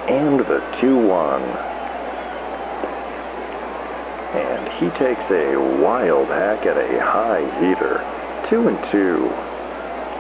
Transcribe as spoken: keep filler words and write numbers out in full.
And the two one. And he takes a wild hack at a high heater. Two and two.